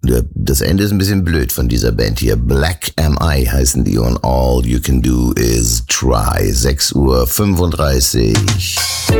Das Ende ist ein bisschen blöd von dieser Band hier. Black Am I heißen die und All You Can Do Is Try. 6:35 Uhr.